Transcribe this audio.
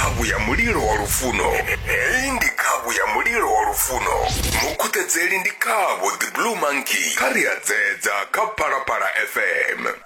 khabu ya mulilo wa lufuno. Hei ndi khabu ya mulilo wa lufuno. Mukutedzeli ndi khabu The Blue Monkey. Kari ya dzedza ka Parapara FM.